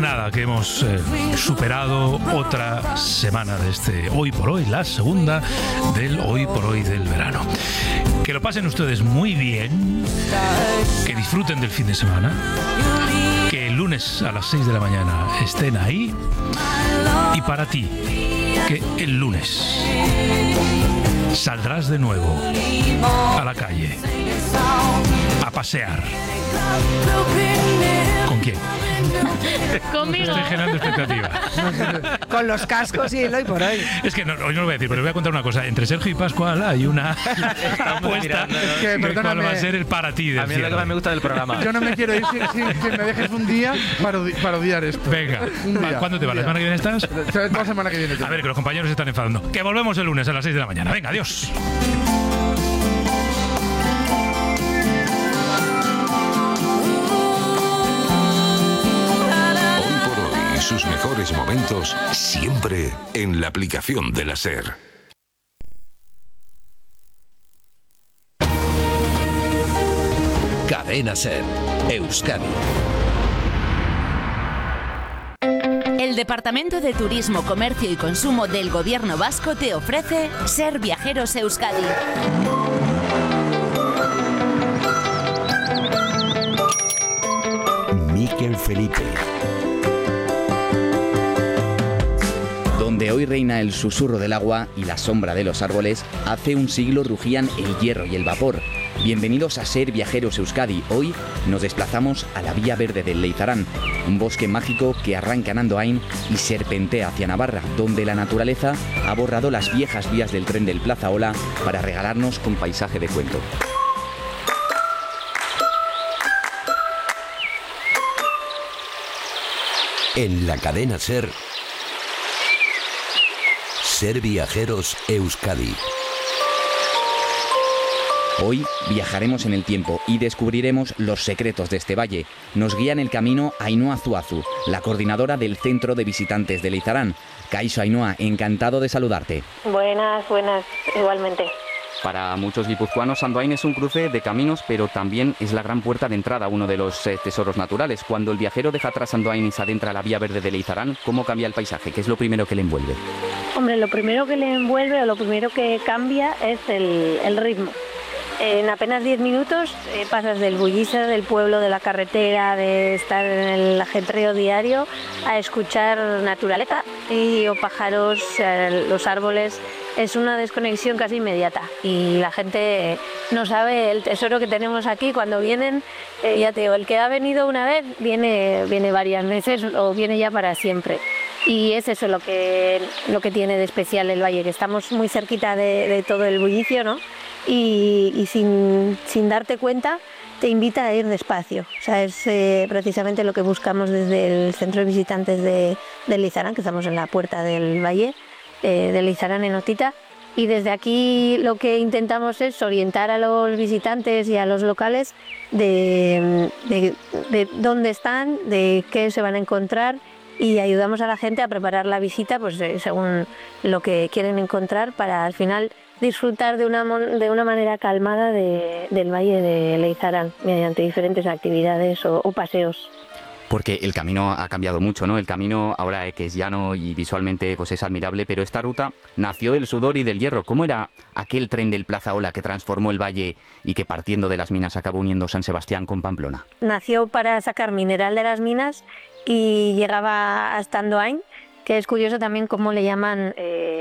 nada, que hemos superado otra semana de este Hoy por Hoy, la segunda del Hoy por Hoy del verano. Que lo pasen ustedes muy bien, que disfruten del fin de semana, que el lunes a las 6 de la mañana estén ahí, y para ti, que el lunes saldrás de nuevo a la calle a pasear. ¿Con quién? Conmigo. Estoy generando expectativa. Con los cascos y el Hoy por Hoy. Es que hoy no lo voy a decir, pero voy a contar una cosa. Entre Sergio y Pascual hay una apuesta de cuál va a ser el para ti del A mí es lo que más me gusta del programa. Yo no me quiero ir si me dejes un día para odiar esto. Venga, Un día, ¿cuándo te vas? ¿La semana que viene estás? La semana que viene. A ver, que los compañeros se están enfadando. Que volvemos el lunes a las 6 de la mañana. Venga, adiós. Sus mejores momentos siempre en la aplicación de la SER. Cadena SER, Euskadi. El Departamento de Turismo, Comercio y Consumo del Gobierno Vasco te ofrece SER Viajeros Euskadi. Miquel Felipe. Donde hoy reina el susurro del agua y la sombra de los árboles, hace un siglo rugían el hierro y el vapor. Bienvenidos a SER Viajeros Euskadi. Hoy nos desplazamos a la Vía Verde del Leizarán, un bosque mágico que arranca en Andoain y serpentea hacia Navarra, donde la naturaleza ha borrado las viejas vías del tren del Plaza Ola para regalarnos un paisaje de cuento. En la cadena SER, SER Viajeros Euskadi. Hoy viajaremos en el tiempo y descubriremos los secretos de este valle. Nos guía en el camino Ainhoa Zuazu, la coordinadora del Centro de Visitantes de Leizarán. Kaixo Ainhoa, encantado de saludarte. Buenas, igualmente. Para muchos guipuzcoanos, Andoain es un cruce de caminos, pero también es la gran puerta de entrada a uno de los tesoros naturales. Cuando el viajero deja atrás Andoain y se adentra a la Vía Verde de Leizarán, ¿cómo cambia el paisaje? ¿Qué es lo primero que le envuelve? Hombre, lo primero que le envuelve o lo primero que cambia es el ritmo. En apenas 10 minutos pasas del bullicio del pueblo, de la carretera, de estar en el ajetreo diario, a escuchar naturaleza o pájaros, los árboles. Es una desconexión casi inmediata y la gente no sabe el tesoro que tenemos aquí. Cuando vienen, ya te digo, el que ha venido una vez viene varias veces o viene ya para siempre. Y es eso lo que tiene de especial el valle, que estamos muy cerquita de todo el bullicio, ¿no? Y sin darte cuenta te invita a ir despacio. O sea, es precisamente lo que buscamos desde el Centro de Visitantes de Leizarán, que estamos en la puerta del valle de Leizarán en Otita. Y desde aquí lo que intentamos es orientar a los visitantes y a los locales de dónde están, de qué se van a encontrar, y ayudamos a la gente a preparar la visita pues según lo que quieren encontrar, para al final disfrutar de una manera calmada del Valle de Leizarán mediante diferentes actividades o paseos. Porque el camino ha cambiado mucho, ¿no? El camino ahora que es llano y visualmente pues es admirable, pero esta ruta nació del sudor y del hierro. ¿Cómo era aquel tren del Plaza Ola que transformó el valle y que partiendo de las minas acabó uniendo San Sebastián con Pamplona? Nació para sacar mineral de las minas y llegaba hasta Andoain, que es curioso también cómo le llaman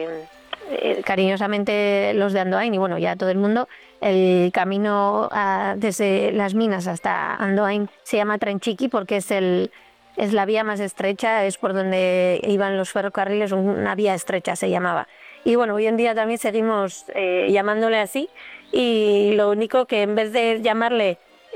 cariñosamente los de Andoain, y bueno, ya todo el mundo, el camino desde las minas hasta Andoain se llama Trenchiqui porque es la vía más estrecha, es por donde iban los ferrocarriles, una vía estrecha se llamaba. Y bueno, hoy en día también seguimos llamándole así, y lo único que en vez de llamarle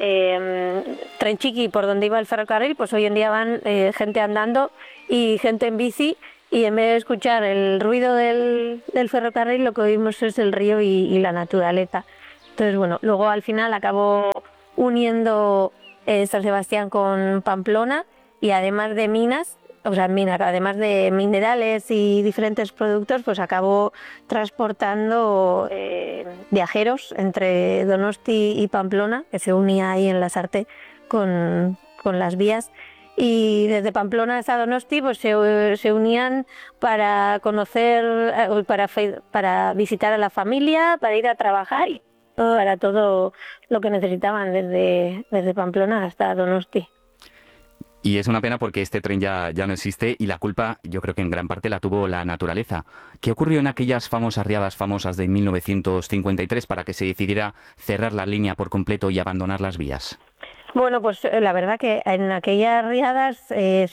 Trenchiqui por donde iba el ferrocarril, pues hoy en día van gente andando y gente en bici, y en vez de escuchar el ruido del ferrocarril, lo que oímos es el río y la naturaleza. Entonces, bueno, luego al final acabó uniendo San Sebastián con Pamplona, y además de minas, o sea, además de minerales y diferentes productos, pues acabó transportando viajeros entre Donosti y Pamplona, que se unía ahí en Lasarte con las vías. y desde Pamplona hasta Donosti pues se unían para conocer, para visitar a la familia, para ir a trabajar y para todo lo que necesitaban desde Pamplona hasta Donosti. Y es una pena porque este tren ya no existe y la culpa yo creo que en gran parte la tuvo la naturaleza. ¿Qué ocurrió en aquellas famosas riadas famosas de 1953 para que se decidiera cerrar la línea por completo y abandonar las vías? Bueno, pues la verdad que en aquellas riadas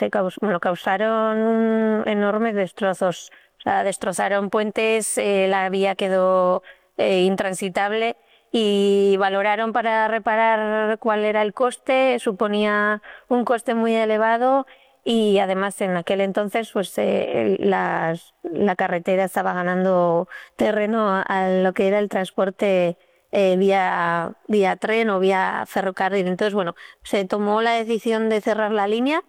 causaron enormes destrozos. O sea, destrozaron puentes, la vía quedó intransitable y valoraron para reparar cuál era el coste, suponía un coste muy elevado y además en aquel entonces pues la carretera estaba ganando terreno a lo que era el transporte vía tren o vía ferrocarril. Entonces, bueno, se tomó la decisión de cerrar la línea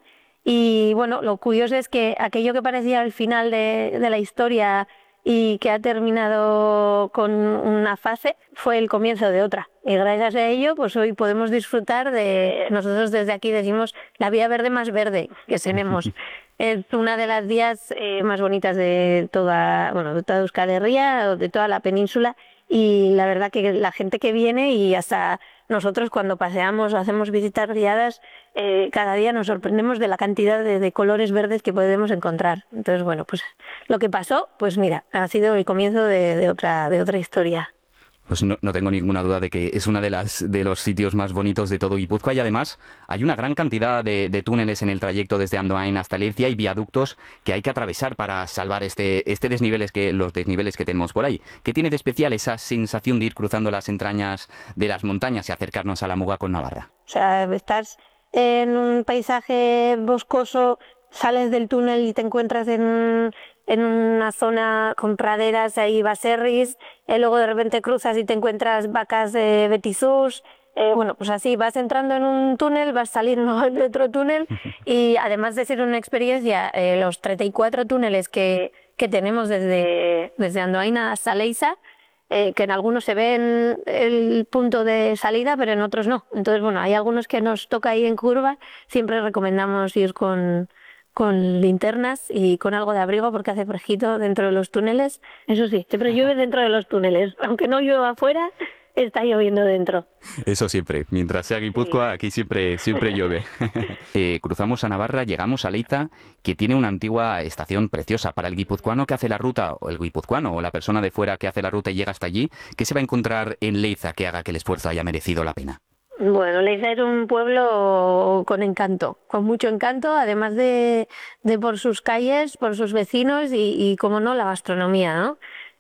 y, bueno, lo curioso es que aquello que parecía el final de la historia y que ha terminado con una fase fue el comienzo de otra. Y gracias a ello, pues hoy podemos disfrutar nosotros desde aquí decimos, la vía verde más verde que tenemos. Es una de las vías más bonitas de toda Euskal Herria, de toda la península. Y la verdad que la gente que viene y hasta nosotros cuando paseamos o hacemos visitas guiadas, cada día nos sorprendemos de la cantidad de colores verdes que podemos encontrar. Entonces, bueno, pues lo que pasó, pues mira, ha sido el comienzo de otra historia. Pues no tengo ninguna duda de que es una de los sitios más bonitos de todo Guipúzcoa y además hay una gran cantidad de túneles en el trayecto desde Andoain hasta Leizia y viaductos que hay que atravesar para salvar los desniveles que tenemos por ahí. ¿Qué tiene de especial esa sensación de ir cruzando las entrañas de las montañas y acercarnos a la muga con Navarra? O sea, estás en un paisaje boscoso, sales del túnel y te encuentras en una zona con praderas, ahí baserris, luego de repente cruzas y te encuentras vacas de Betisús, bueno, pues así vas entrando en un túnel, vas saliendo de otro túnel y además de ser una experiencia, los 34 túneles que tenemos desde Andoain hasta Leiza, que en algunos se ve el punto de salida, pero en otros no. Entonces, bueno, hay algunos que nos toca ir en curva, siempre recomendamos ir con linternas y con algo de abrigo porque hace fresquito dentro de los túneles. Eso sí, siempre llueve dentro de los túneles. Aunque no llueva afuera, está lloviendo dentro. Eso siempre. Mientras sea Guipúzcoa, aquí siempre llueve. Cruzamos a Navarra, llegamos a Leiza, que tiene una antigua estación preciosa. Para el guipuzcoano que hace la ruta, o el guipuzcoano, o la persona de fuera que hace la ruta y llega hasta allí, ¿qué se va a encontrar en Leiza que haga que el esfuerzo haya merecido la pena? Bueno, Leiza es un pueblo con encanto, con mucho encanto, además de por sus calles, por sus vecinos y como no, la gastronomía, ¿no?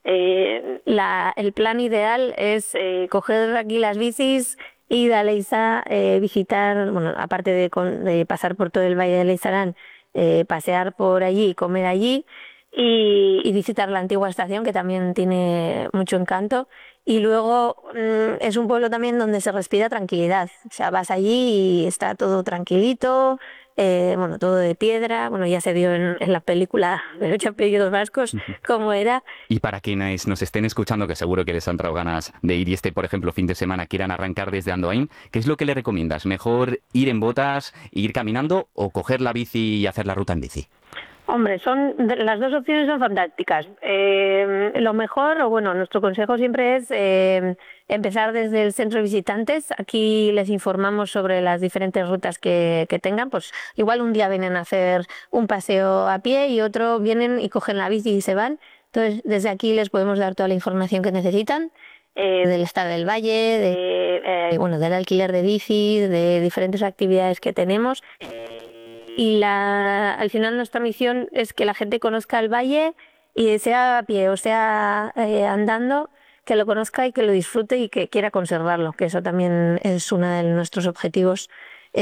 El plan ideal es coger aquí las bicis, ir a Leiza, visitar, bueno, aparte de pasar por todo el Valle de Leizarán, pasear por allí, comer allí y visitar la antigua estación que también tiene mucho encanto. Y luego es un pueblo también donde se respira tranquilidad. O sea, vas allí y está todo tranquilito, bueno, todo de piedra. Bueno, ya se vio en la película de 8 apellidos vascos cómo era. Y para quienes nos estén escuchando, que seguro que les han dado ganas de ir y por ejemplo, fin de semana quieran arrancar desde Andoain, ¿qué es lo que le recomiendas? ¿Mejor ir en botas, ir caminando o coger la bici y hacer la ruta en bici? Hombre, las dos opciones son fantásticas. Lo mejor, o bueno, nuestro consejo siempre es empezar desde el centro de visitantes. Aquí les informamos sobre las diferentes rutas que tengan. Pues igual un día vienen a hacer un paseo a pie y otro vienen y cogen la bici y se van. Entonces, desde aquí les podemos dar toda la información que necesitan. Del estado del valle, del alquiler de bici, de diferentes actividades que tenemos. Y al final nuestra misión es que la gente conozca el valle y sea a pie o sea andando, que lo conozca y que lo disfrute y que quiera conservarlo, que eso también es uno de nuestros objetivos.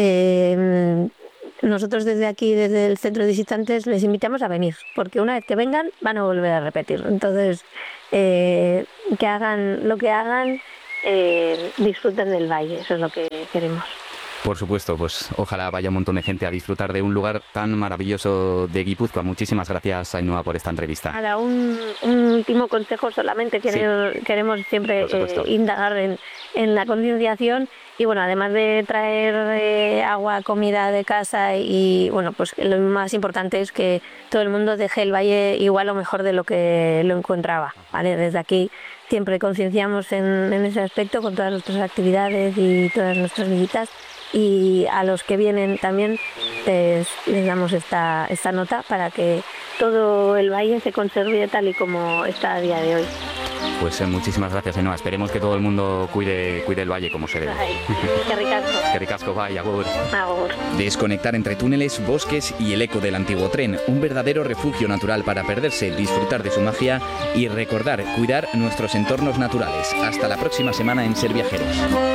Nosotros desde aquí, desde el centro de visitantes, les invitamos a venir, porque una vez que vengan van a volver a repetir. Entonces, que hagan lo que hagan, disfruten del valle, eso es lo que queremos. Por supuesto, pues ojalá vaya un montón de gente a disfrutar de un lugar tan maravilloso de Guipúzcoa. Muchísimas gracias, Ainhoa, por esta entrevista. Ahora, un último consejo solamente. Queremos siempre indagar en la concienciación Y bueno, además de traer agua, comida de casa y bueno, pues lo más importante es que todo el mundo deje el valle igual o mejor de lo que lo encontraba, ¿vale? Desde aquí siempre concienciamos en ese aspecto con todas nuestras actividades y todas nuestras visitas, y a los que vienen también les damos esta nota para que todo el valle se conserve tal y como está a día de hoy. Pues muchísimas gracias, Ainhoa. Esperemos que todo el mundo cuide el valle como se debe. Qué ricasco. Qué ricasco, vaya, agur. Agur. Desconectar entre túneles, bosques y el eco del antiguo tren. Un verdadero refugio natural para perderse, disfrutar de su magia y recordar, cuidar nuestros entornos naturales. Hasta la próxima semana en Ser Viajeros.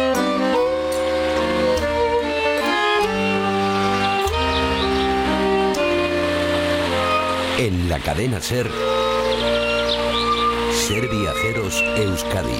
En la cadena SER, Ser Viajeros Euskadi.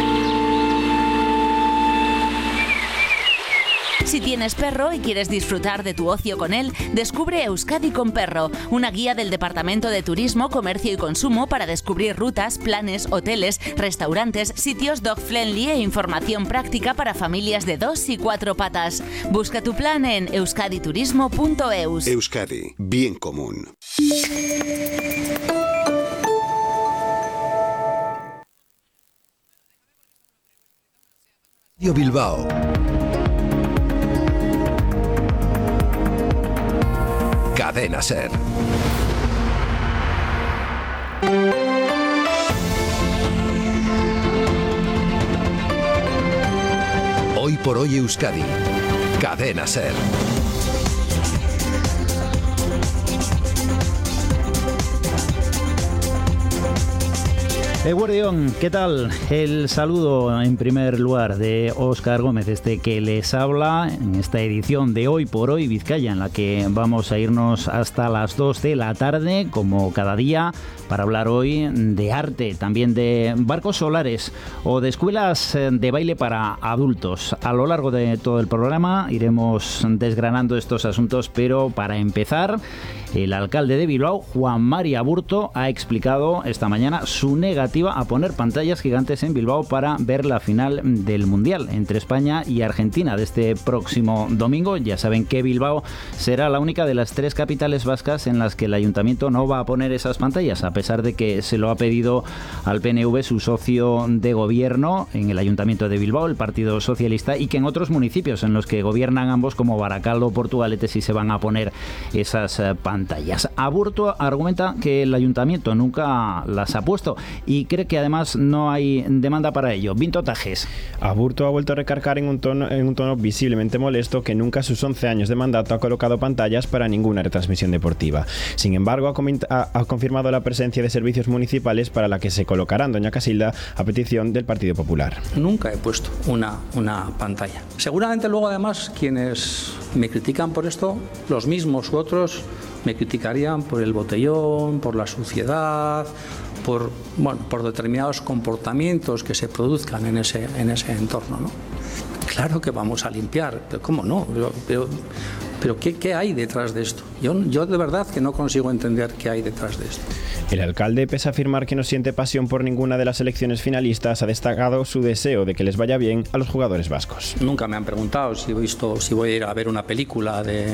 Si tienes perro y quieres disfrutar de tu ocio con él, descubre Euskadi con Perro, una guía del Departamento de Turismo, Comercio y Consumo para descubrir rutas, planes, hoteles, restaurantes, sitios dog-friendly e información práctica para familias de 2 y 4 patas. Busca tu plan en euskaditurismo.eus. Euskadi, bien común. Bilbao. Cadena SER. Hoy por hoy Euskadi. Cadena SER. Eguardión, ¿qué tal? El saludo en primer lugar de Óscar Gómez, que les habla en esta edición de Hoy por Hoy Vizcaya, en la que vamos a irnos hasta las 2 de la tarde, como cada día, para hablar hoy de arte, también de barcos solares o de escuelas de baile para adultos. A lo largo de todo el programa iremos desgranando estos asuntos, pero para empezar, el alcalde de Bilbao, Juan Mari Aburto, ha explicado esta mañana su negativa a poner pantallas gigantes en Bilbao para ver la final del Mundial entre España y Argentina de este próximo domingo. Ya saben que Bilbao será la única de las 3 capitales vascas en las que el ayuntamiento no va a poner esas pantallas, a pesar de que se lo ha pedido al PNV, su socio de gobierno en el ayuntamiento de Bilbao, el Partido Socialista, y que en otros municipios en los que gobiernan ambos, como Baracaldo o Portugalete, sí se van a poner esas pantallas. Aburto argumenta que el ayuntamiento nunca las ha puesto y cree que además no hay demanda para ello. Vinto Tajes. Aburto ha vuelto a recargar en un tono visiblemente molesto que nunca a sus 11 años de mandato ha colocado pantallas para ninguna retransmisión deportiva. Sin embargo, ha confirmado la presencia de servicios municipales para la que se colocarán, doña Casilda, a petición del Partido Popular. Nunca he puesto una pantalla. Seguramente luego, además, quienes me critican por esto, los mismos u otros, me criticarían por el botellón, por la suciedad, por determinados comportamios que se produzcan en ese entorno, ¿no? Claro que vamos a limpiar, pero ¿cómo no? Pero ¿qué hay detrás de esto? Yo de verdad que no consigo entender qué hay detrás de esto. El alcalde, pese a afirmar que no siente pasión por ninguna de las selecciones finalistas, ha destacado su deseo de que les vaya bien a los jugadores vascos. Nunca me han preguntado si voy a ir a ver una película de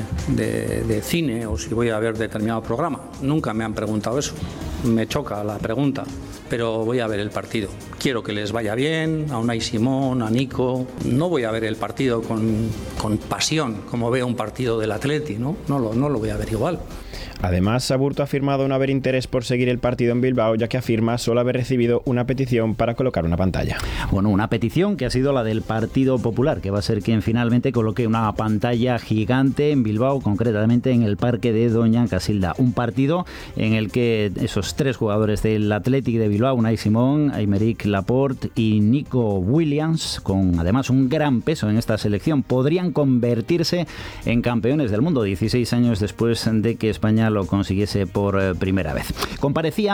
cine o si voy a ver determinado programa. Nunca me han preguntado eso. Me choca la pregunta, pero voy a ver el partido. Quiero que les vaya bien a Unai Simón, a Nico. No voy a ver el partido con pasión, como veo un partido del Atleti, ¿no? No lo voy a ver igual. Además, Aburto ha afirmado no haber interés por seguir el partido en Bilbao, ya que afirma solo haber recibido una petición para colocar una pantalla. Bueno, una petición que ha sido la del Partido Popular, que va a ser quien finalmente coloque una pantalla gigante en Bilbao, concretamente en el parque de Doña Casilda. Un partido en el que esos 3 jugadores del Athletic de Bilbao, Unai Simón, Aymeric Laporte y Nico Williams, con además un gran peso en esta selección, podrían convertirse en campeones del mundo 16 años después de que España lo consiguiese por primera vez. Comparecía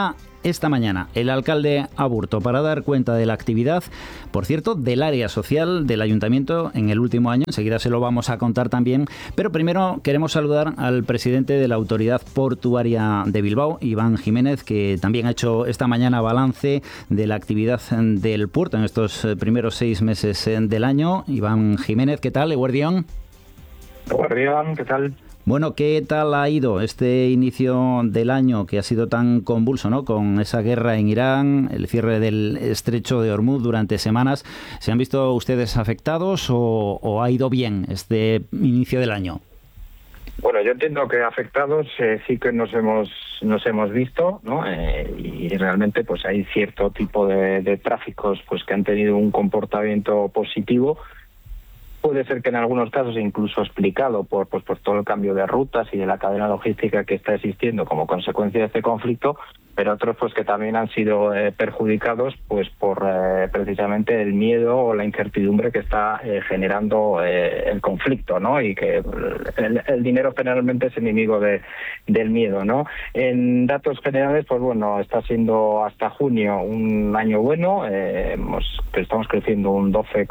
esta mañana el alcalde Aburto para dar cuenta de la actividad, por cierto, del área social del ayuntamiento en el último año. Enseguida se lo vamos a contar también, pero primero queremos saludar al presidente de la Autoridad Portuaria de Bilbao, Iván Jiménez, que también ha hecho esta mañana balance de la actividad del puerto en estos primeros 6 meses del año. Iván Jiménez, ¿qué tal? Eguerdión. Eguerdión, ¿qué tal? Bueno, ¿qué tal ha ido este inicio del año que ha sido tan convulso, ¿no? Con esa guerra en Irán, el cierre del estrecho de Hormuz durante semanas. ¿Se han visto ustedes afectados o ha ido bien este inicio del año? Bueno, yo entiendo que afectados sí que nos hemos visto, ¿no? Y realmente pues hay cierto tipo de tráficos pues que han tenido un comportamiento positivo. Puede ser que en algunos casos, incluso explicado por todo el cambio de rutas y de la cadena logística que está existiendo como consecuencia de este conflicto, pero otros pues que también han sido perjudicados pues por precisamente el miedo o la incertidumbre que está generando el conflicto, ¿no? Y que el dinero generalmente es enemigo del miedo, ¿no? En datos generales, pues bueno, está siendo hasta junio un año bueno, estamos creciendo un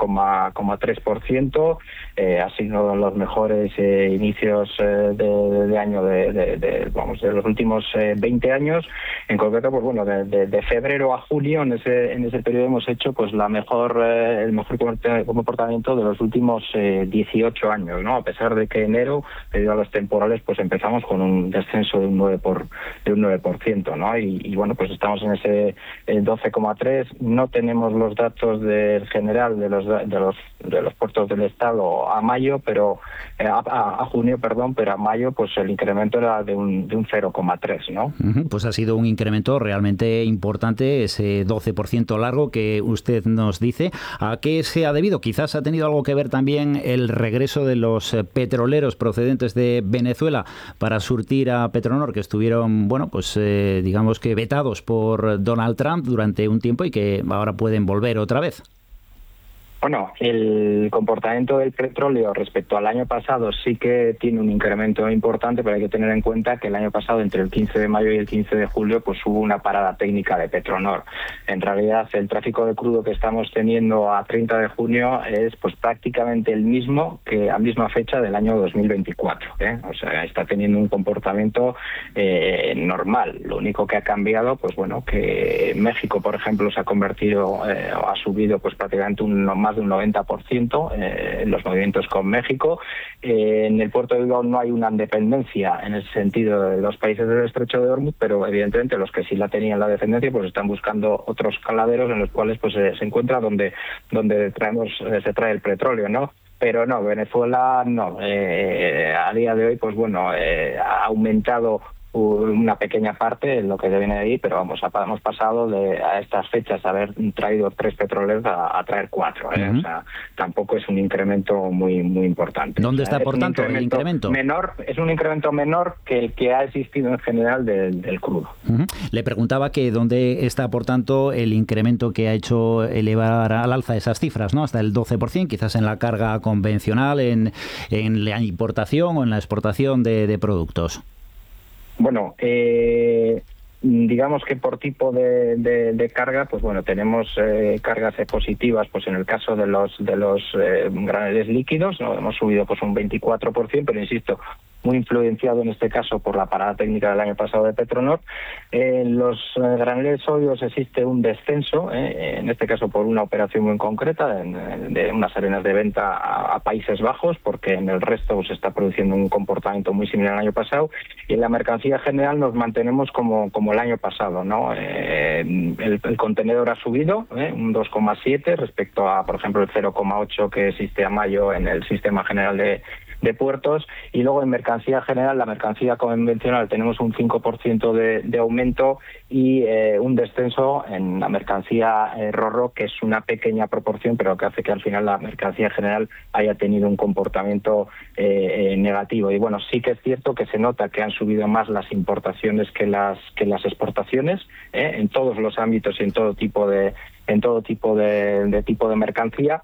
12,3%, ha sido los mejores inicios de año de los últimos 20 años. En concreto, pues bueno, de febrero a julio, en ese periodo hemos hecho pues el mejor comportamiento de los últimos 18 años, ¿no? A pesar de que enero, debido a los temporales, pues empezamos con un descenso de un 9%, ¿no? Y bueno, pues estamos en ese 12,3. No tenemos los datos del general de los puertos del Estado a mayo, pero a junio, perdón, pero a mayo pues el incremento era de un 0,3, ¿no? Pues ha sido un incremento realmente importante, ese 12% largo que usted nos dice. ¿A qué se ha debido? Quizás ha tenido algo que ver también el regreso de los petroleros procedentes de Venezuela para surtir a Petronor, que estuvieron, bueno, pues digamos que vetados por Donald Trump durante un tiempo y que ahora pueden volver otra vez. Bueno, el comportamiento del petróleo respecto al año pasado sí que tiene un incremento importante, pero hay que tener en cuenta que el año pasado, entre el 15 de mayo y el 15 de julio, pues hubo una parada técnica de Petronor. En realidad, el tráfico de crudo que estamos teniendo a 30 de junio es pues prácticamente el mismo que a misma fecha del año 2024, ¿eh? O sea, está teniendo un comportamiento normal. Lo único que ha cambiado, pues bueno, que México, por ejemplo, se ha convertido, ha subido pues prácticamente más de un 90% en los movimientos con México. En el puerto de Bilbao no hay una dependencia en ese sentido de los países del estrecho de Hormuz, pero evidentemente los que sí la tenían la dependencia pues están buscando otros caladeros en los cuales pues se encuentra donde se trae el petróleo, ¿no? Pero no, Venezuela no. A día de hoy pues bueno, ha aumentado una pequeña parte en lo que viene de ahí, pero vamos, hemos pasado a estas fechas haber traído 3 petroleros a traer 4, ¿eh? O sea, tampoco es un incremento muy importante. ¿Dónde está, por tanto, el incremento? Menor, es un incremento menor que el que ha existido en general del crudo. Le preguntaba que dónde está, por tanto, el incremento que ha hecho elevar al alza esas cifras, ¿no? Hasta el 12%, quizás en la carga convencional, en la importación o en la exportación de productos. Bueno, digamos que por tipo de carga, pues bueno, tenemos cargas positivas, pues en el caso de los graneles líquidos, ¿no? Hemos subido pues un 24%, pero insisto, muy influenciado en este caso por la parada técnica del año pasado de Petronor. En los graneles sólidos existe un descenso, en este caso por una operación muy concreta, de unas arenas de venta a Países Bajos, porque en el resto se está produciendo un comportamiento muy similar al año pasado, y en la mercancía general nos mantenemos como el año pasado, ¿no? El contenedor ha subido un 2,7 respecto a, por ejemplo, el 0,8 que existe a mayo en el sistema general de puertos, y luego en mercancía general, la mercancía convencional, tenemos un 5% de aumento y un descenso en la mercancía RoRo, que es una pequeña proporción, pero que hace que al final la mercancía general haya tenido un comportamiento negativo. Y bueno, sí que es cierto que se nota que han subido más las importaciones que las exportaciones, en todos los ámbitos y en todo tipo de mercancía.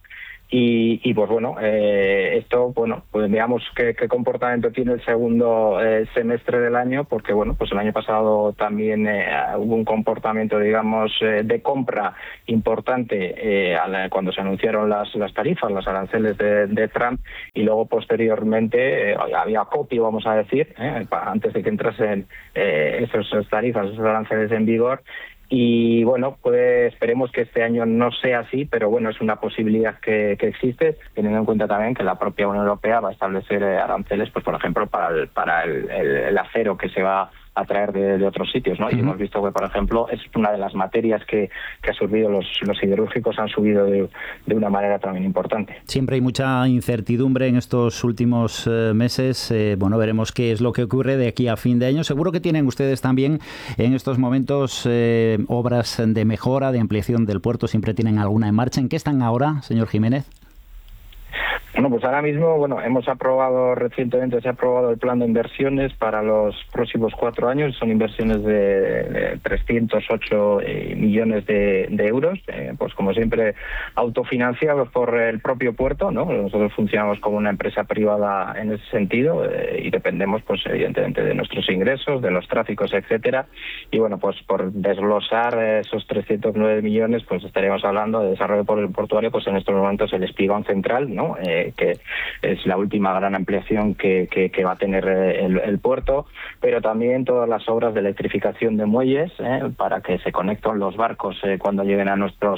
Y pues bueno, esto, bueno, pues veamos qué comportamiento tiene el segundo semestre del año, porque bueno, pues el año pasado también hubo un comportamiento, digamos, de compra importante cuando se anunciaron las tarifas, los aranceles de Trump, y luego posteriormente había copio, vamos a decir, antes de que entrasen esas tarifas, esos aranceles en vigor. Y bueno, pues esperemos que este año no sea así, pero bueno, es una posibilidad que existe, teniendo en cuenta también que la propia Unión Europea va a establecer aranceles, pues por ejemplo, para el acero que se va a traer de otros sitios, ¿no? Y hemos visto que, por ejemplo, es una de las materias que ha subido, los siderúrgicos han subido de una manera también importante. Siempre hay mucha incertidumbre en estos últimos meses. Bueno, veremos qué es lo que ocurre de aquí a fin de año. Seguro que tienen ustedes también en estos momentos obras de mejora, de ampliación del puerto. Siempre tienen alguna en marcha. ¿En qué están ahora, señor Jiménez? Bueno, pues ahora mismo, recientemente se ha aprobado el plan de inversiones para los próximos 4 años. Son inversiones de 308 millones de euros, pues como siempre autofinanciados por el propio puerto, ¿no? Nosotros funcionamos como una empresa privada en ese sentido y dependemos, pues evidentemente, de nuestros ingresos, de los tráficos, etcétera. Y bueno, pues por desglosar esos 309 millones, pues estaríamos hablando de desarrollo portuario, pues en estos momentos el Espigón Central, ¿no? Que es la última gran ampliación que va a tener el puerto, pero también todas las obras de electrificación de muelles para que se conecten los barcos cuando lleguen a nuestro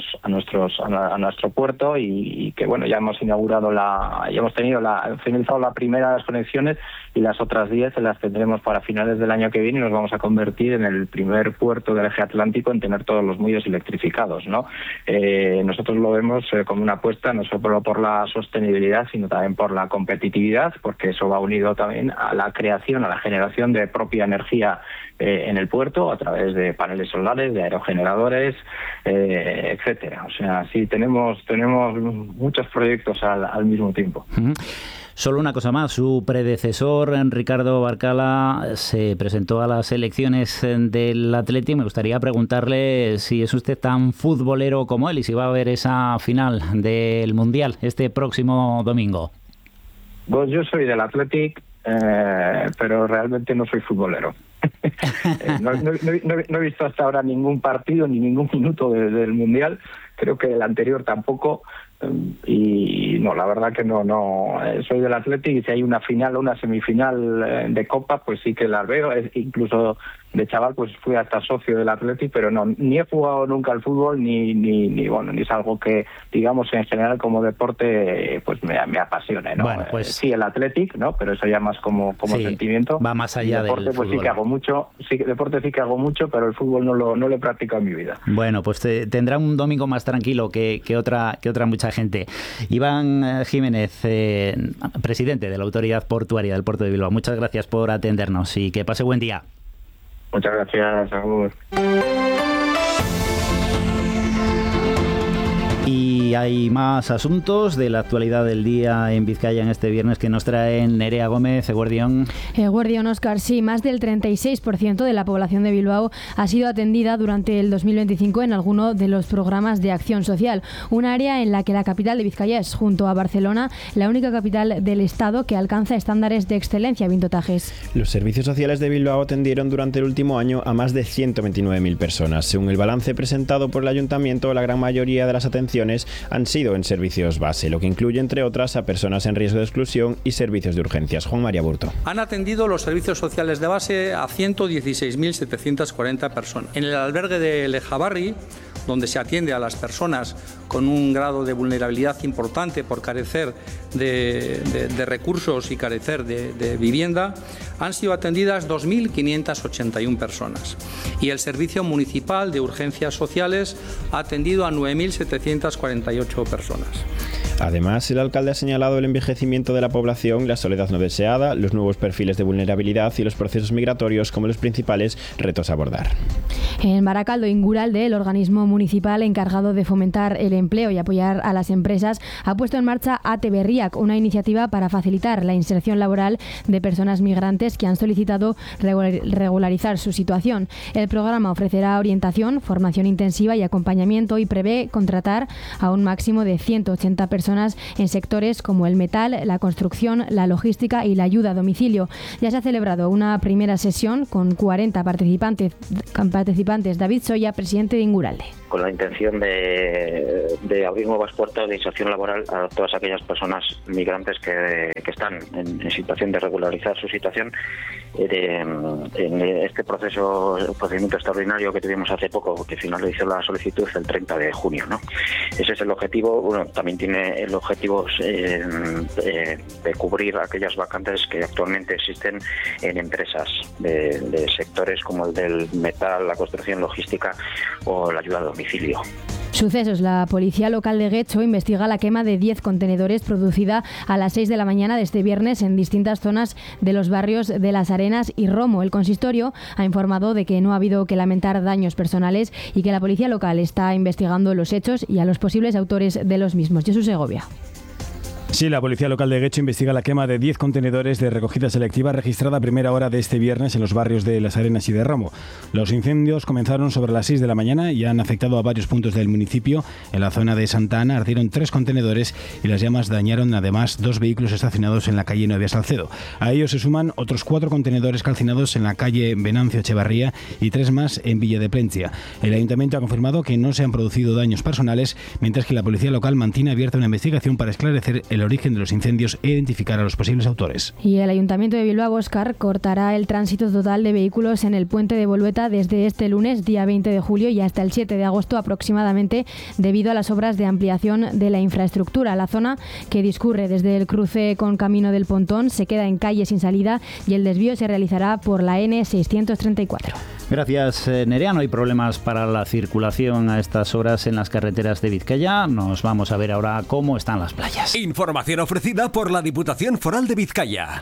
puerto, y que bueno, ya hemos finalizado la primera de las conexiones, y las otras 10 las tendremos para finales del año que viene, y nos vamos a convertir en el primer puerto del eje atlántico en tener todos los muelles electrificados, ¿no? Nosotros lo vemos como una apuesta no solo por la sostenibilidad, sino también por la competitividad, porque eso va unido también a la creación, a la generación de propia energía en el puerto a través de paneles solares, de aerogeneradores, etcétera. O sea, sí, tenemos muchos proyectos al mismo tiempo. Solo una cosa más, su predecesor, Ricardo Barcala, se presentó a las elecciones del Atleti. Me gustaría preguntarle si es usted tan futbolero como él y si va a haber esa final del Mundial este próximo domingo. Pues yo soy del Athletic, pero realmente no soy futbolero. No he visto hasta ahora ningún partido ni ningún minuto del Mundial. Creo que el anterior tampoco. Y no, la verdad que no soy del Athletic, y si hay una final o una semifinal de Copa, pues sí que las veo. Incluso de chaval pues fui hasta socio del Athletic, pero no, ni he jugado nunca al fútbol, ni es algo que, digamos, en general como deporte pues me apasione, ¿no? Bueno, pues sí, el Athletic, ¿no? Pero eso ya más como sí, sentimiento. Va más allá deporte, del pues fútbol. Sí que hago mucho, deporte sí que hago mucho, pero el fútbol no lo he practicado en mi vida. Bueno, pues tendrá un domingo más tranquilo que otra mucha gente. Iván Jiménez, presidente de la Autoridad Portuaria del Puerto de Bilbao, muchas gracias por atendernos y que pase buen día. Muchas gracias, Saúl. Y hay más asuntos de la actualidad del día en Vizcaya en este viernes que nos trae Nerea Gómez. Eguerdión. Eguerdión, Óscar, sí, más del 36% de la población de Bilbao ha sido atendida durante el 2025 en alguno de los programas de acción social, un área en la que la capital de Vizcaya es, junto a Barcelona, la única capital del Estado que alcanza estándares de excelencia. Vinto Tajes. Los servicios sociales de Bilbao atendieron durante el último año a más de 129.000 personas. Según el balance presentado por el Ayuntamiento, la gran mayoría de las atenciones han sido en servicios base, lo que incluye, entre otras, a personas en riesgo de exclusión y servicios de urgencias. Juan María Burto. Han atendido los servicios sociales de base a 116.740 personas. En el albergue de Lejabarri, donde se atiende a las personas con un grado de vulnerabilidad importante por carecer de recursos y carecer de vivienda, han sido atendidas 2.581 personas. Y el Servicio Municipal de Urgencias Sociales ha atendido a 9.748 personas. Además, el alcalde ha señalado el envejecimiento de la población, la soledad no deseada, los nuevos perfiles de vulnerabilidad y los procesos migratorios como los principales retos a abordar. En Baracaldo, Inguralde, el organismo municipal encargado de fomentar el empleo y apoyar a las empresas, ha puesto en marcha ATE Berriak, una iniciativa para facilitar la inserción laboral de personas migrantes que han solicitado regularizar su situación. El programa ofrecerá orientación, formación intensiva y acompañamiento y prevé contratar a un máximo de 180 personas personas en sectores como el metal, la construcción, la logística y la ayuda a domicilio. Ya se ha celebrado una primera sesión con 40 participantes. David Soya, presidente de Inguralde. Con la intención de abrir nuevas puertas de inserción laboral a todas aquellas personas migrantes que están en situación de regularizar su situación. En este procedimiento extraordinario que tuvimos hace poco, que finalizó la solicitud el 30 de junio, ¿no? Ese es el objetivo. Bueno, también tiene el objetivo de cubrir aquellas vacantes que actualmente existen en empresas de sectores como el del metal, la construcción, logística o la ayuda a domicilio. Sucesos. La policía local de Guecho investiga la quema de 10 contenedores producida a las 6 de la mañana de este viernes en distintas zonas de los barrios de Las Arenas y Romo. El consistorio ha informado de que no ha habido que lamentar daños personales y que la policía local está investigando los hechos y a los posibles autores de los mismos. Jesús Segovia. Sí, la policía local de Guecho investiga la quema de 10 contenedores de recogida selectiva registrada a primera hora de este viernes en los barrios de Las Arenas y de Romo. Los incendios comenzaron sobre las 6 de la mañana y han afectado a varios puntos del municipio. En la zona de Santa Ana ardieron 3 contenedores y las llamas dañaron además 2 vehículos estacionados en la calle Novia Salcedo. A ellos se suman otros 4 contenedores calcinados en la calle Venancio Echevarría y 3 más en Villa de Plencia. El ayuntamiento ha confirmado que no se han producido daños personales, mientras que la policía local mantiene abierta una investigación para esclarecer el origen de los incendios e identificar a los posibles autores. Y el Ayuntamiento de Bilbao, Óscar, cortará el tránsito total de vehículos en el puente de Bolueta desde este lunes, día 20 de julio, y hasta el 7 de agosto aproximadamente, debido a las obras de ampliación de la infraestructura. La zona que discurre desde el cruce con Camino del Pontón se queda en calle sin salida y el desvío se realizará por la N634. Gracias, Nerea. No hay problemas para la circulación a estas horas en las carreteras de Vizcaya. Nos vamos a ver ahora cómo están las playas. Información ofrecida por la Diputación Foral de Vizcaya.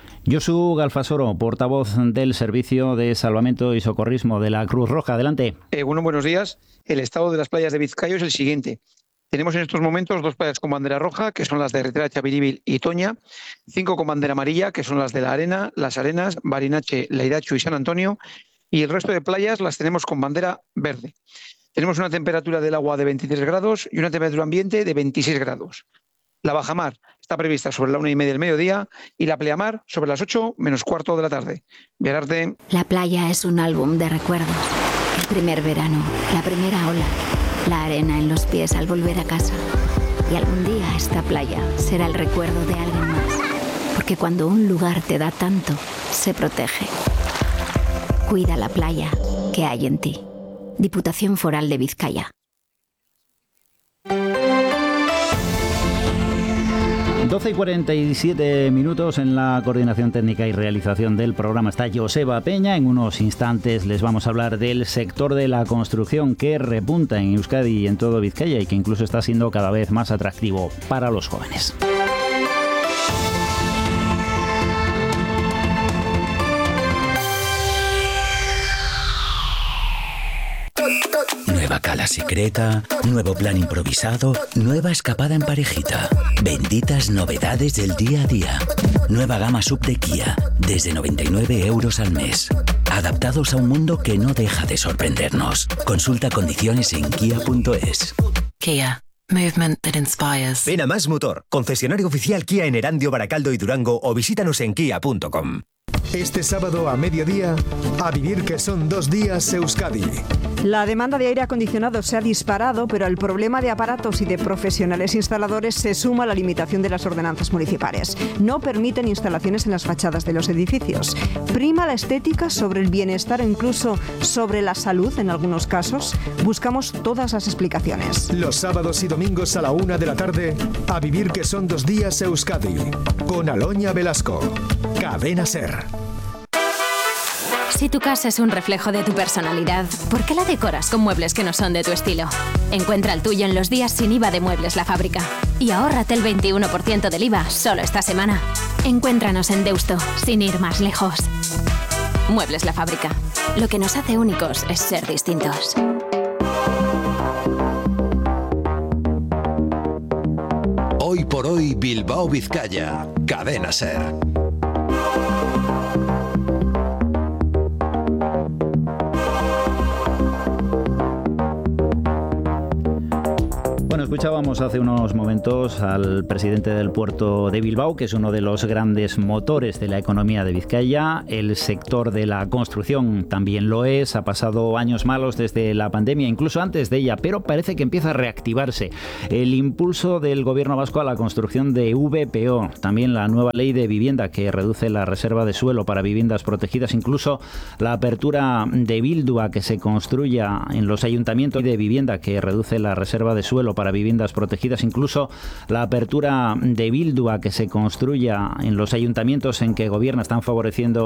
Josu Galfasoro, portavoz del Servicio de Salvamento y Socorrismo de la Cruz Roja. Adelante. Buenos días. El estado de las playas de Vizcaya es el siguiente. Tenemos en estos momentos 2 playas con bandera roja, que son las de Erretera, Chabiribil y Toña, 5 con bandera amarilla, que son las de La Arena, Las Arenas, Barinache, Leidachu y San Antonio, y el resto de playas las tenemos con bandera verde. Tenemos una temperatura del agua de 23 grados y una temperatura ambiente de 26 grados. La bajamar está prevista sobre la 1:30 del mediodía y la pleamar sobre las 8 menos cuarto de la tarde. Viararte. La playa es un álbum de recuerdos. El primer verano, la primera ola, la arena en los pies al volver a casa. Y algún día esta playa será el recuerdo de alguien más. Porque cuando un lugar te da tanto, se protege. Cuida la playa que hay en ti. Diputación Foral de Vizcaya. 12:47 en la coordinación técnica y realización del programa está Joseba Peña. En unos instantes les vamos a hablar del sector de la construcción que repunta en Euskadi y en todo Vizcaya y que incluso está siendo cada vez más atractivo para los jóvenes. Nueva cala secreta, nuevo plan improvisado, nueva escapada en parejita. Benditas novedades del día a día. Nueva gama sub de Kia, desde 99 € al mes. Adaptados a un mundo que no deja de sorprendernos. Consulta condiciones en kia.es. Kia. Movement that inspires. Ven a Más Motor, concesionario oficial Kia en Erandio, Baracaldo y Durango, o visítanos en kia.com. Este sábado a mediodía, a vivir que son 2 días Euskadi. La demanda de aire acondicionado se ha disparado, pero el problema de aparatos y de profesionales instaladores se suma a la limitación de las ordenanzas municipales. No permiten instalaciones en las fachadas de los edificios. Prima la estética sobre el bienestar e incluso sobre la salud en algunos casos. Buscamos todas las explicaciones. Los sábados y domingos a la 1 de la tarde, a vivir que son 2 días Euskadi. Con Aloña Velasco. Cadena SER. Si tu casa es un reflejo de tu personalidad, ¿por qué la decoras con muebles que no son de tu estilo? Encuentra el tuyo en los días sin IVA de Muebles La Fábrica. Y ahórrate el 21% del IVA solo esta semana. Encuéntranos en Deusto, sin ir más lejos. Muebles La Fábrica. Lo que nos hace únicos es ser distintos. Hoy por hoy, Bilbao, Vizcaya. Cadena SER. Escuchábamos hace unos momentos al presidente del puerto de Bilbao, que es uno de los grandes motores de la economía de Vizcaya. El sector de la construcción también lo es. Ha pasado años malos desde la pandemia, incluso antes de ella, pero parece que empieza a reactivarse. El impulso del gobierno vasco a la construcción de VPO, también la nueva ley de vivienda que reduce la reserva de suelo para viviendas protegidas, incluso la apertura de Bildu a que se construya en los ayuntamientos de vivienda que reduce la reserva de suelo para viviendas protegidas, incluso la apertura de Bildu a que se construya en los ayuntamientos en que gobierna están favoreciendo